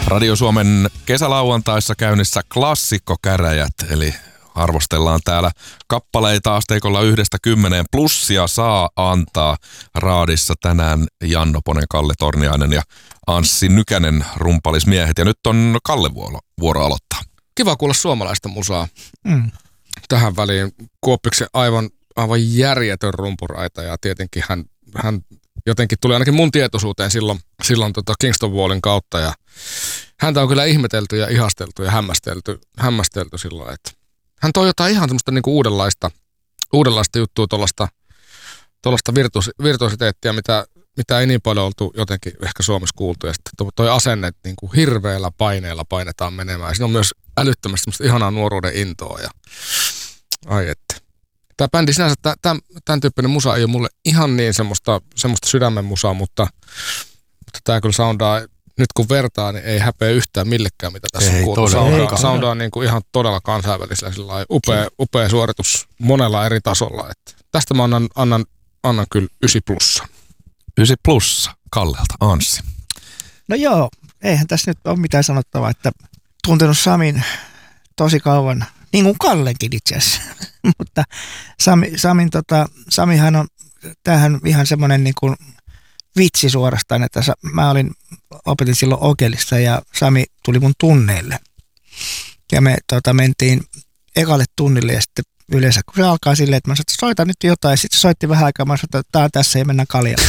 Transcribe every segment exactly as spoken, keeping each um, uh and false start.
Radio Suomen kesälauantaissa käynnissä klassikkokäräjät, eli arvostellaan täällä kappaleita asteikolla yhdestä kymmeneen. Plussia saa antaa raadissa tänään Janno Ponen, Kalle Torniainen ja Anssi Nykänen rumpalismiehet. Ja nyt on Kalle vuoro, vuoro aloittaa. Kiva kuulla suomalaista musaa. Mm. Tähän väliin Kuoppiksen aivan, aivan järjetön rumpuraita ja tietenkin hän, hän jotenkin tuli ainakin mun tietoisuuteen silloin, silloin tota Kingston Wallin kautta ja häntä on kyllä ihmetelty ja ihasteltu ja hämmästelty, hämmästelty silloin, että hän toi jotain ihan semmoista niinku uudenlaista, uudenlaista juttua, tuollaista, tuollaista virtuos, virtuositeettia, mitä, mitä ei niin paljon oltu jotenkin ehkä Suomessa kuultu. Ja sitten toi asenne, että niinku hirveällä paineella painetaan menemään. Siinä on myös älyttömästi semmoista ihanaa nuoruuden intoa. Ja ai että. Tämä bändi sinänsä, tämän, tämän tyyppinen musa ei ole mulle ihan niin semmoista, semmoista sydämen musaa, mutta, mutta tämä kyllä soundaa, nyt kun vertaa, niin ei häpeä yhtään millekään, mitä tässä ei, on kuultu. Soundaa, soundaa niin kuin ihan todella kansainvälisellä, upea, upea suoritus monella eri tasolla. Että tästä mä annan, annan, annan kyllä ysi plussa. Ysi plussa Kallelta, Anssi. No joo, eihän tässä nyt ole mitään sanottavaa, että tuntenut Samin tosi kauan, niin kuin Kallenkin itse asiassa. Mutta Sami, Samin, tota, Samihan on tämähän ihan semmoinen niin kuin vitsi suorastaan, että mä olin, opetin silloin Okelissa ja Sami tuli mun tunneille. Ja me tota, mentiin ekalle tunnille ja sitten yleensä, kun se alkaa silleen, että mä sanoin, että soita nyt jotain. Sitten se soitti vähän aikaa, mä sanoin, että tää on tässä ja mennään kaljalle.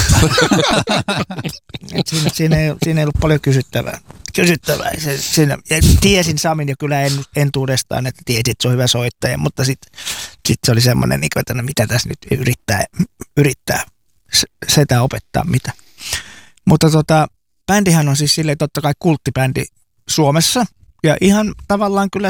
siinä, siinä, ei, siinä ei ollut paljon kysyttävää. kysyttävää. Se, siinä, ja tiesin Samin jo kyllä en, entuudestaan, että tiesin, että se on hyvä soittaja, mutta sitten sit se oli semmoinen, että no, mitä tässä nyt yrittää, yrittää setä opettaa mitä. Mutta tota, bändihän on siis silleen totta kai kulttibändi Suomessa ja ihan tavallaan kyllä